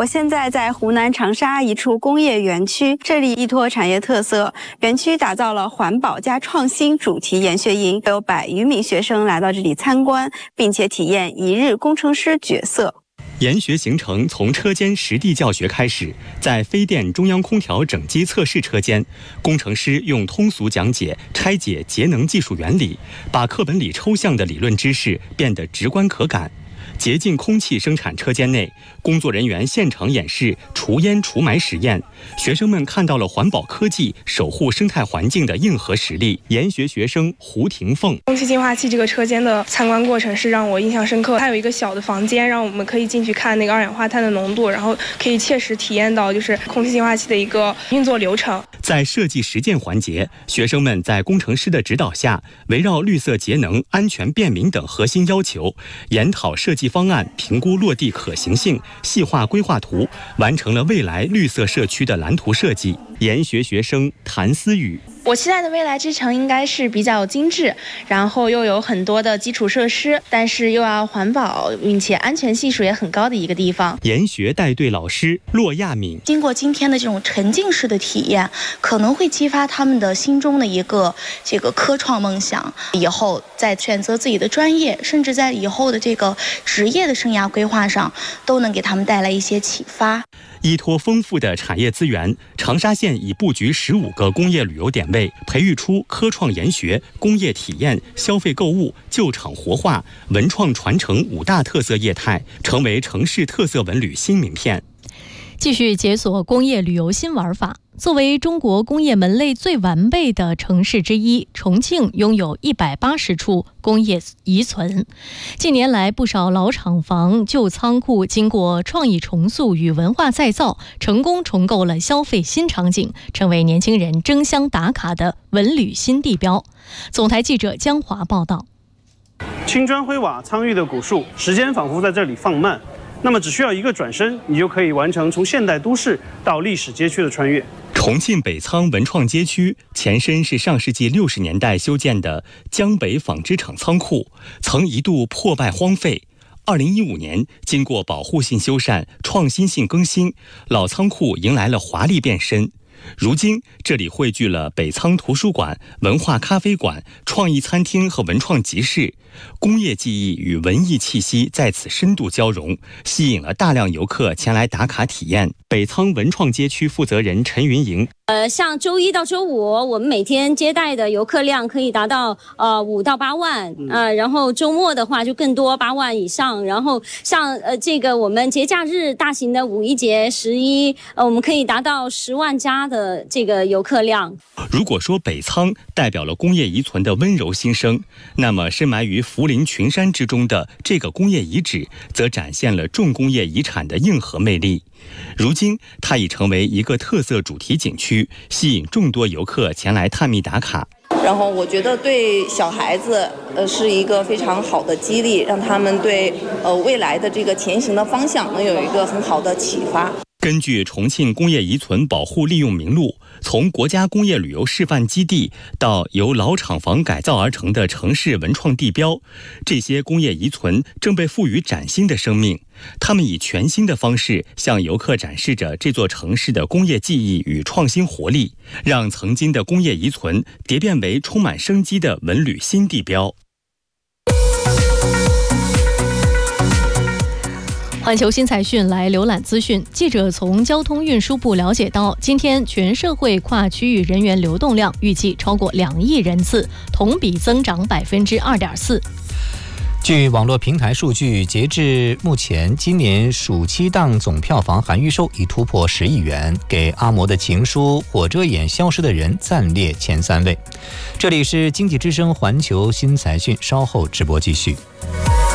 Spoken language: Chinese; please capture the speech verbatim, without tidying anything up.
我现在在湖南长沙一处工业园区，这里依托产业特色，园区打造了环保加创新主题研学营，有百余名学生来到这里参观，并且体验一日工程师角色。 研学行程从车间实地教学开始，在飞电中央空调整机测试车间，工程师用通俗讲解拆解节能技术原理，把课本里抽象的理论知识变得直观可感。洁净空气生产车间内，工作人员现场演示除烟除霾实验，学生们看到了环保科技守护生态环境的硬核实力。研学学生胡廷凤： 空气净化器这个车间的参观过程是让我印象深刻，它有一个小的房间，让我们可以进去看那个二氧化碳的浓度，然后可以切实体验到就是空气净化器的一个运作流程。 在设计实践环节，学生们在工程师的指导下，围绕绿色节能、安全便民等核心要求，研讨设计方案，评估落地可行性，细化规划图，完成了未来绿色社区的蓝图设计。研学学生谭思雨： 我期待的未来之城应该是比较精致，然后又有很多的基础设施，但是又要环保，并且安全系数也很高的一个地方。 研学带队老师骆亚敏： 经过今天的这种沉浸式的体验，可能会激发他们的心中的一个这个科创梦想，以后在选择自己的专业，甚至在以后的这个职业的生涯规划上，都能给他们带来一些启发。 依托丰富的产业资源，长沙县已布局十五个工业旅游点位，培育出科创研学、工业体验、消费购物、旧厂活化、文创传承五大特色业态，成为城市特色文旅新名片。 继续解锁工业旅游新玩法。作为中国工业门类最完备的城市之一，重庆拥有一百八十处工业遗存。近年来，不少老厂房、旧仓库经过创意重塑与文化再造，成功重构了消费新场景，成为年轻人争相打卡的文旅新地标。总台记者江华报道。 青砖灰瓦、苍郁的古树，时间仿佛在这里放慢。那么只需要一个转身，你就可以完成从现代都市到历史街区的穿越。 重庆北仓文创街区前身是上世纪六十年代修建的江北纺织厂仓库，曾一度破败荒废。二零一五年，经过保护性修缮、创新性更新，老仓库迎来了华丽变身。如今，这里汇聚了北仓图书馆、文化咖啡馆、创意餐厅和文创集市，工业技艺与文艺气息在此深度交融，吸引了大量游客前来打卡体验。北仓文创街区负责人陈云莹： 呃，像周一到周五，我们每天接待的游客量可以达到呃五到八万，呃，然后周末的话就更多，八万以上。然后像呃这个我们节假日大型的五一节、十一，呃，我们可以达到十万加的这个游客量。 如果说北仓代表了工业遗存的温柔新生，那么深埋于涪陵群山之中的这个工业遗址，则展现了重工业遗产的硬核魅力。如今，它已成为一个特色主题景区，吸引众多游客前来探秘打卡。 然后我觉得对小孩子呃是一个非常好的激励，让他们对呃未来的这个前行的方向能有一个很好的启发。 根据重庆工业遗存保护利用名录，从国家工业旅游示范基地到由老厂房改造而成的城市文创地标，这些工业遗存正被赋予崭新的生命。他们以全新的方式向游客展示着这座城市的工业技艺与创新活力，让曾经的工业遗存蝶变为充满生机的文旅新地标。 环球新财讯来浏览资讯。记者从交通运输部了解到，今天全社会跨区域人员流动量预计超过两亿人次，同比增长百分之二点四。 据网络平台数据，截至目前，今年暑期档总票房含预售已突破十亿元，给阿嬷的情书、火遮眼、消失的人暂列前三位。这里是经济之声环球新财讯，稍后直播继续。